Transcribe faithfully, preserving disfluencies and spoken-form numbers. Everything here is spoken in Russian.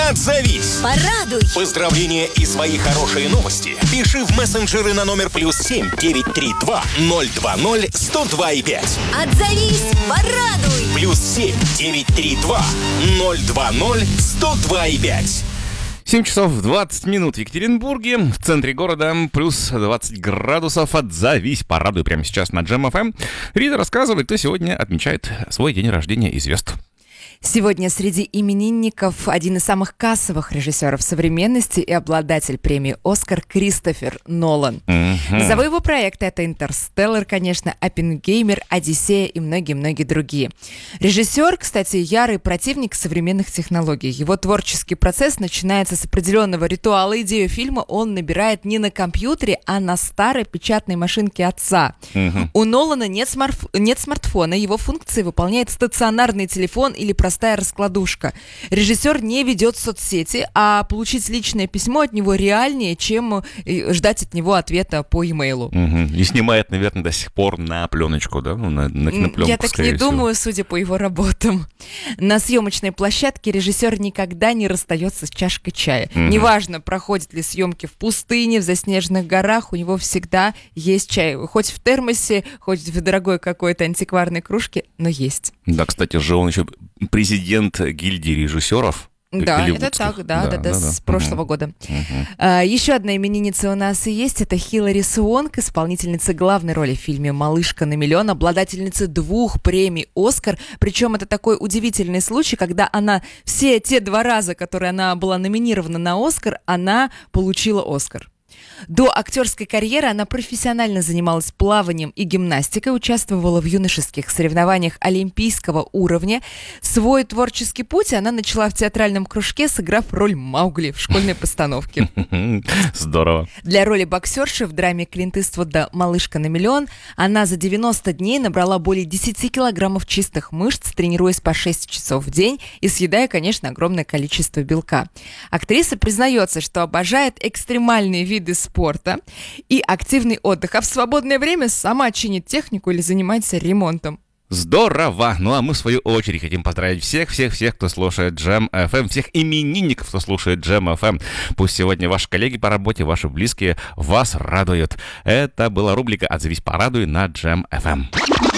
«Отзовись». Порадуй. Поздравления и свои хорошие новости пиши в мессенджеры на номер плюс семь девятьсот тридцать два ноль два ноль сто два и пять. Отзовись, порадуй. Плюс семь девятьсот тридцать два ноль два ноль сто два и пять. семь часов двадцать минут в Екатеринбурге, в центре города, плюс двадцать градусов. Отзовись, порадуй прямо сейчас на Джем эф эм. Рита рассказывает, кто сегодня отмечает свой день рождения и звезд. Сегодня среди именинников один из самых кассовых режиссеров современности и обладатель премии «Оскар» Кристофер Нолан. Mm-hmm. Назову его проекты — это «Интерстеллар», конечно, «Оппенгеймер», «Одиссея» и многие-многие другие. Режиссер, кстати, ярый противник современных технологий. Его творческий процесс начинается с определенного ритуала. Идею фильма он набирает не на компьютере, а на старой печатной машинке отца. Mm-hmm. У Нолана нет, смарф... нет смартфона, его функции выполняет стационарный телефон или простая раскладушка. Режиссер не ведет соцсети, а получить личное письмо от него реальнее, чем ждать от него ответа по e-mail. Угу. И снимает, наверное, до сих пор на пленочку, да? На, на кинопленку, Я так не всего. думаю, судя по его работам. На съемочной площадке режиссер никогда не расстается с чашкой чая. Угу. Неважно, проходят ли съемки в пустыне, в заснеженных горах, у него всегда есть чай. Хоть в термосе, хоть в дорогой какой-то антикварной кружке, но есть. Да, кстати же, он еще президент гильдии режиссеров. Да, это так, да, да, да, да, с прошлого uh-huh. года. Uh-huh. А, еще одна именинница у нас и есть, это Хилари Суонг, исполнительница главной роли в фильме «Малышка на миллион», обладательница двух премий «Оскар», причем это такой удивительный случай, когда она все те два раза, которые она была номинирована на «Оскар», она получила «Оскар». До актерской карьеры она профессионально занималась плаванием и гимнастикой, участвовала в юношеских соревнованиях олимпийского уровня. Свой творческий путь она начала в театральном кружке, сыграв роль Маугли в школьной постановке. Здорово. Для роли боксерши в драме Клинт Иствуда «Малышка на миллион» она за девяносто дней набрала более десять килограммов чистых мышц, тренируясь по шесть часов в день и съедая, конечно, огромное количество белка. Актриса признается, что обожает экстремальные виды спорта и активный отдых, а в свободное время сама чинит технику или занимается ремонтом. Здорово! Ну а мы, в свою очередь, хотим поздравить всех-всех-всех, кто слушает Джем эф эм, всех именинников, кто слушает Джем эф эм. Пусть сегодня ваши коллеги по работе, ваши близкие вас радуют. Это была рубрика «Отзовись, порадуй» на Джем эф эм.